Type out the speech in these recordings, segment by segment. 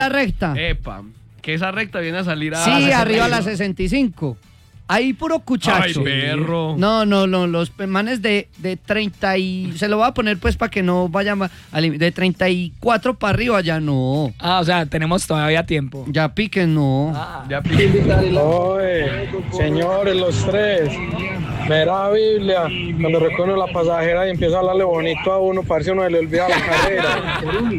la recta. Epa, que esa recta viene a salir a... Sí, arriba a la 65. Ahí puro cuchacho. Ay, perro. No, los manes de 30 y... Se lo voy a poner pues para que no vaya de 34 para arriba ya no. O sea, tenemos todavía tiempo. Ya piquen, no. Ya piquen. Oye, señores, los tres. Mera Biblia, cuando recoge la pasajera y empieza a hablarle bonito a uno, parece uno le olvida la carrera.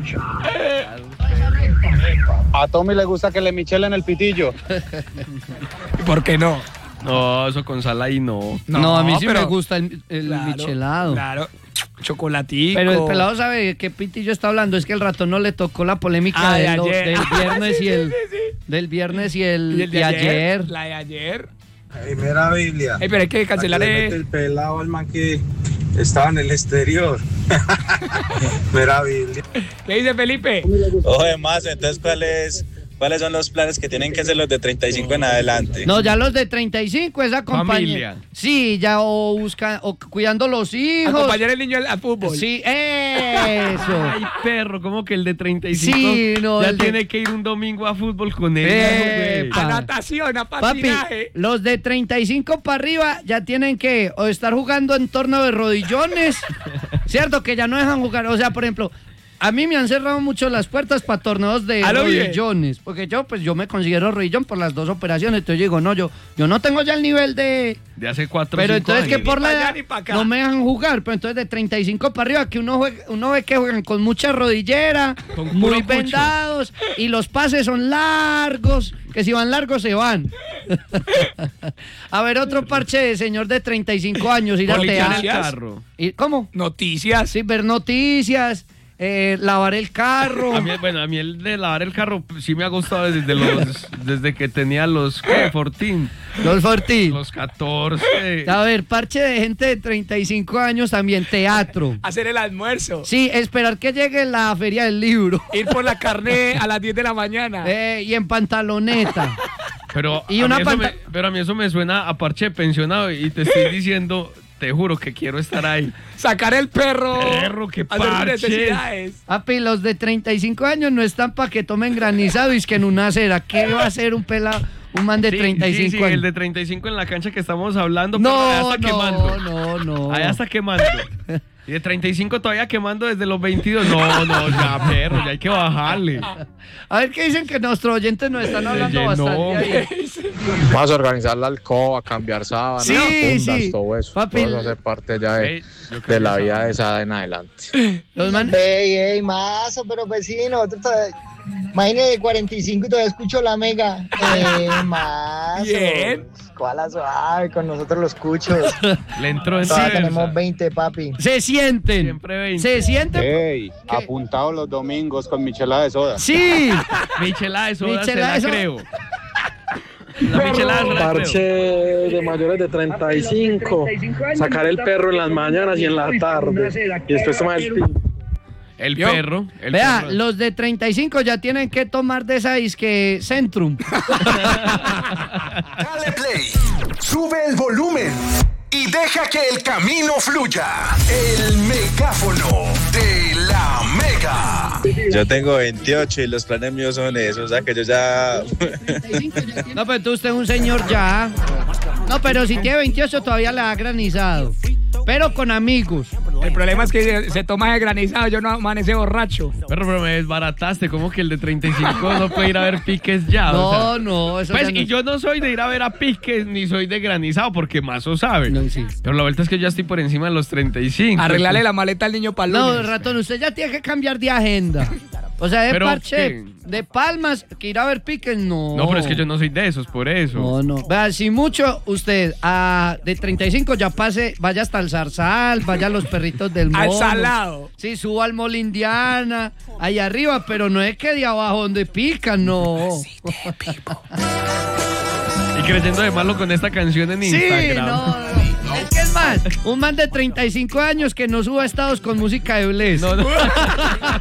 A Tommy le gusta que le michelen el pitillo. ¿Por qué no? No, eso con sal ahí no. No, a mí sí pero- me gusta el Claro, michelado. Claro, chocolatico. Pero el pelado sabe de qué pitillo está hablando. Es que el ratón no le tocó la polémica de del ayer. viernes Sí, y el... sí, sí. Del viernes y el ¿Y el de y ayer. La de ayer. Mera Biblia. Pero hay que cancelar el pelado al man que estaba en el exterior. Mera Biblia. ¿Qué dice Felipe? Oye, más, entonces, ¿cuáles son los planes que tienen que hacer los de 35 en adelante? No, ya los de 35, esa compañía. Familia. Sí, ya o cuidando los hijos. Acompañar al niño al fútbol. Sí, eso. Ay, perro, ¿cómo que el de 35 Sí, no, ya el de- tiene que ir un domingo a fútbol con él? Epa. A natación, a Papi, patinaje. los de 35 para arriba ya tienen que o estar jugando en torno de rodillones, ¿cierto? Que ya no dejan jugar. O sea, por ejemplo, a mí me han cerrado mucho las puertas para torneos de ¿A lo bien? rodillones. Porque yo me considero rodillón por las dos operaciones. Entonces yo digo, no, yo no tengo ya el nivel de... De hace 4 Pero 5 entonces años. que por Ni pa' la allá edad ni pa' acá. no me dejan jugar. Pero entonces de 35 para arriba que uno ve que juegan con mucha rodillera, Con puro muy pucho. vendados y los pases son largos. Que si van largos se van. A ver, otro parche de señor de 35 años, ir al Poliquear el teatro. carro. ¿Cómo? Noticias. Sí, ver noticias, lavar el carro. A mí el de lavar el carro sí me ha gustado desde que tenía los 14, Los Fortín. los 14. A ver, parche de gente de 35 años también, teatro. Hacer el almuerzo. Sí, esperar que llegue la feria del libro. Ir por la carne a las 10 de la mañana. Y en pantaloneta. Pero, Y a una mí eso panta- pero a mí eso me suena a parche de pensionado y te estoy diciendo, te juro que quiero estar ahí. Sacar el perro. Perro, qué hacer sus parches. necesidades. Papi, los de 35 años no están para que tomen granizado y es que en una acera. ¿Qué va a hacer un man de Sí, 35 sí, años? el de 35 en la cancha que estamos hablando, pero No, allá está quemando. no. Allá está quemando. Y de 35 todavía quemando desde los 22. No, ya, perro, ya hay que bajarle. A ver qué dicen que nuestros oyentes nos están hablando llenó. bastante ahí. Vamos a organizar la alcoba, cambiar sábanas, Sí, fundas, sí. todo eso. Papi, Todo eso hace parte ya Ey, yo creo de la que vida sabe. de esa en adelante. Los manes... Ey, mazo, pero pues sí, nosotros todavía... Imagínate de 45 y todavía escucho la mega. Mazo. Bien. Cuala suave, con nosotros los cuchos. Le entró en Todavía reversa. tenemos 20, papi. Se sienten. Siempre 20. Se sienten. Ey, apuntado los domingos con michelada de soda. Sí. Michelada de soda se Michelada la de soda. creo. La michelada se la Parche creo. de mayores de 35. Sacar el perro en las mañanas y en la tarde. Y después tomar el tinto. El Yo. perro. El Vea, perro. los de 35 ya tienen que tomar de esa disque Centrum. Dale play, sube el volumen y deja que el camino fluya. El megáfono de la Mega. Yo tengo 28 y los planes míos son esos, o sea que yo ya... No, pero tú usted es un señor ya. No, pero si tiene 28 todavía le da granizado. Pero con amigos. El problema es que se toma el granizado, yo no amanece borracho. Pero me desbarataste, como que el de 35 no puede ir a ver piques ya. No, o sea. no, eso Pues, ya no. y yo no soy de ir a ver a piques ni soy de granizado porque Mazo sabe. No, sí. Pero la vuelta es que yo ya estoy por encima de los 35. Arreglarle la maleta al niño para el No, lunes. ratón, usted ya tiene que cambiar de agenda. O sea, de ¿Pero parche, qué? de palmas, que ir a ver piques, no. No, pero es que yo no soy de esos, por eso. No. Vea, si mucho usted de 35 ya pase, vaya hasta el Zarzal, vaya a los perritos del mono. Al salado. Sí, suba al Mall Indiana, ahí arriba, pero no es que de abajo donde pican, no. Y creyendo de malo con esta canción en Sí, Instagram. no. Es que es más, un man de 35 años que no suba estados con música de Bless. No.